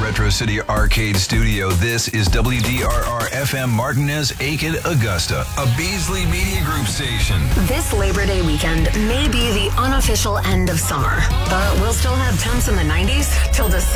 Retro City Arcade Studio, this is WDRR-FM Martinez, Aiken, Augusta, a Beasley Media Group station. This Labor Day weekend may be the unofficial end of summer, but we'll still have temps in the 90s till December.